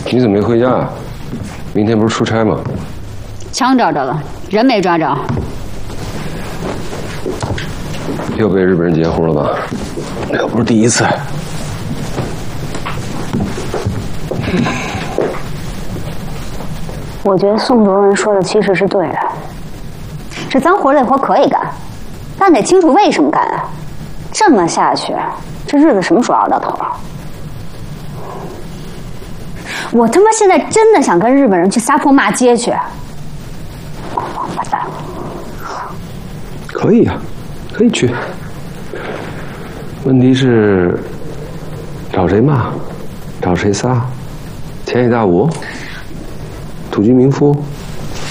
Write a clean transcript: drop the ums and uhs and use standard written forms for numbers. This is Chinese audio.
你怎么没回家啊？明天不是出差吗？ 枪找着了，人没抓着。 又被日本人截胡了吧？这不是第一次。 我觉得宋主任说的其实是对的，这脏活累活可以干，但得清楚为什么干啊！这么下去，这日子什么时候熬到头？我他妈现在真的想跟日本人去撒泼骂街去！王八蛋！ 可以呀，可以去。问题是找谁骂，找谁撒？天下大武，土居民夫。